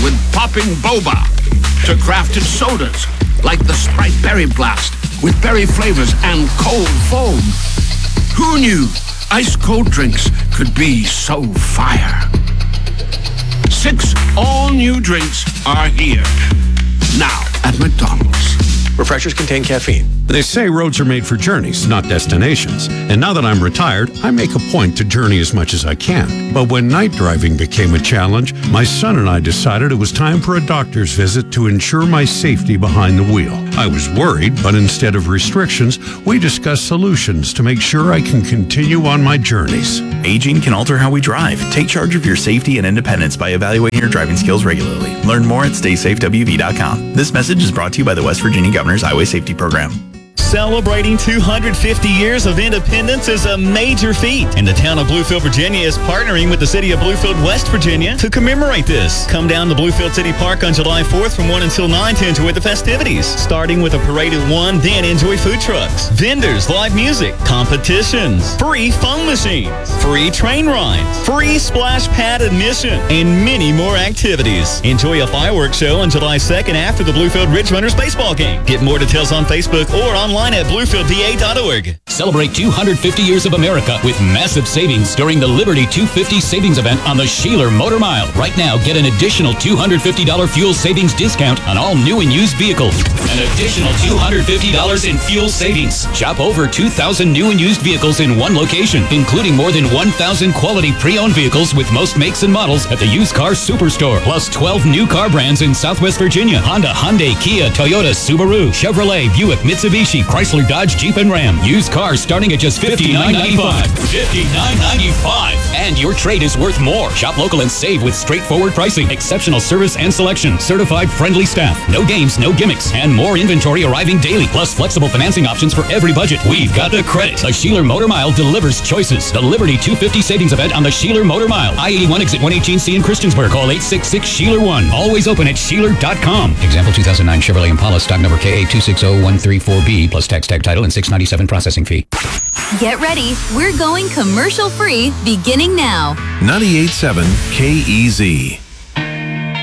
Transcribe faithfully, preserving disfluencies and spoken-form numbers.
with popping boba to crafted sodas like the Sprite Berry Blast with berry flavors and cold foam. Who knew ice-cold drinks could be so fire? Six all-new drinks are here now at McDonald's. Refreshers contain caffeine. They say roads are made for journeys, not destinations. And now that I'm retired, I make a point to journey as much as I can. But when night driving became a challenge, my son and I decided it was time for a doctor's visit to ensure my safety behind the wheel. I was worried, but instead of restrictions, we discussed solutions to make sure I can continue on my journeys. Aging can alter how we drive. Take charge of your safety and independence by evaluating your driving skills regularly. Learn more at stay safe w v dot com. This message is brought to you by the West Virginia Governor's Highway Safety Program. Celebrating two hundred fifty years of independence is a major feat, and the town of Bluefield, Virginia is partnering with the city of Bluefield, West Virginia to commemorate this. Come down to Bluefield City Park on July fourth from one until nine to enjoy the festivities, starting with a parade at one, then enjoy food trucks, vendors, live music, competitions, free phone machines, free train rides, free splash pad admission, and many more activities. Enjoy a fireworks show on July second after the Bluefield Ridge Runners baseball game. Get more details on Facebook or online at bluefield v a dot org. Celebrate two hundred fifty years of America with massive savings during the Liberty two fifty savings event on the Sheeler Motor Mile. Right now, get an additional two hundred fifty dollars fuel savings discount on all new and used vehicles. An additional two hundred fifty dollars in fuel savings. Shop over two thousand new and used vehicles in one location, including more than one thousand quality pre-owned vehicles with most makes and models at the Used Car Superstore. Plus twelve new car brands in Southwest Virginia. Honda, Hyundai, Kia, Toyota, Subaru, Chevrolet, Buick, Mitsubishi, Chrysler, Dodge, Jeep, and Ram. Used cars starting at just fifty-nine ninety-five. fifty-nine ninety-five. And your trade is worth more. Shop local and save with straightforward pricing, exceptional service and selection, certified friendly staff, no games, no gimmicks, and more inventory arriving daily, plus flexible financing options for every budget. We've got the credit. The Sheeler Motor Mile delivers choices. The Liberty two fifty savings event on the Sheeler Motor Mile. I eighty-one exit one eighteen C in Christiansburg. Call eight six six Sheeler one. Always open at Sheeler dot com. Example two thousand nine Chevrolet Impala, stock number K A two six zero one three four B, plus tax tag title and six ninety-seven processing fee. Get ready. We're going commercial free beginning now. ninety-eight point seven K E Z.